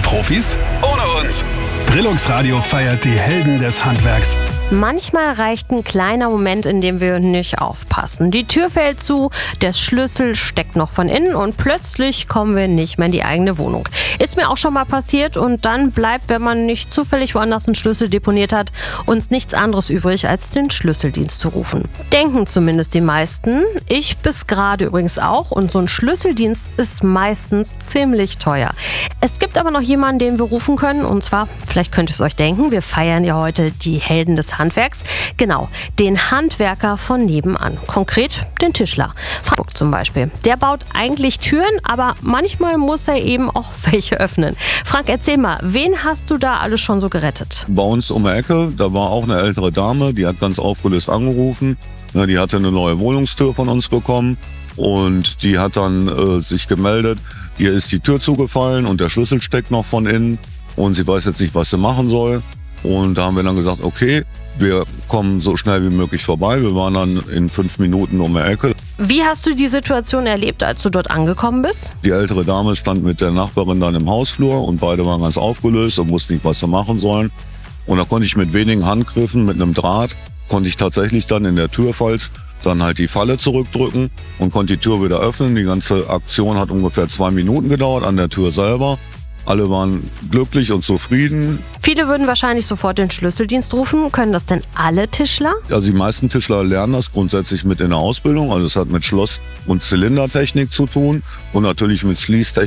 Profis ohne uns. Brillux Radio feiert die Helden des Handwerks. Manchmal reicht ein kleiner Moment, in dem wir nicht aufpassen. Die Tür fällt zu, der Schlüssel steckt noch von innen und plötzlich kommen wir nicht mehr in die eigene Wohnung. Ist mir auch schon mal passiert und dann bleibt, wenn man nicht zufällig woanders einen Schlüssel deponiert hat, uns nichts anderes übrig, als den Schlüsseldienst zu rufen. Denken zumindest die meisten. Ich bis gerade übrigens auch, und so ein Schlüsseldienst ist meistens ziemlich teuer. Es gibt aber noch jemanden, den wir rufen können, und zwar, vielleicht könnt ihr es euch denken, wir feiern ja heute die Helden des Handwerks. Genau, den Handwerker von nebenan. Konkret den Tischler. Frank zum Beispiel. Der baut eigentlich Türen, aber manchmal muss er eben auch welche öffnen. Frank, erzähl mal, wen hast du da alles schon so gerettet? Bei uns um die Ecke, da war auch eine ältere Dame, die hat ganz aufgelöst angerufen. Die hatte eine neue Wohnungstür von uns bekommen und die hat dann sich gemeldet, ihr ist die Tür zugefallen und der Schlüssel steckt noch von innen und sie weiß jetzt nicht, was sie machen soll. Und da haben wir dann gesagt, okay, wir kommen so schnell wie möglich vorbei. Wir waren dann in 5 Minuten um die Ecke. Wie hast du die Situation erlebt, als du dort angekommen bist? Die ältere Dame stand mit der Nachbarin dann im Hausflur und beide waren ganz aufgelöst und wussten nicht, was sie machen sollen. Und da konnte ich mit wenigen Handgriffen, mit einem Draht, konnte ich tatsächlich dann in der Türfalz dann halt die Falle zurückdrücken und konnte die Tür wieder öffnen. Die ganze Aktion hat ungefähr 2 Minuten gedauert an der Tür selber. Alle waren glücklich und zufrieden. Viele würden wahrscheinlich sofort den Schlüsseldienst rufen. Können das denn alle Tischler? Also die meisten Tischler lernen das grundsätzlich mit in der Ausbildung. Also es hat mit Schloss- und Zylindertechnik zu tun und natürlich mit Schließtechnik